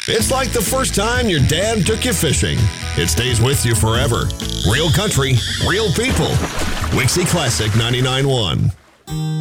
It's like the first time your dad took you fishing. It stays with you forever. Real country, real people. Wixie Classic 99.1.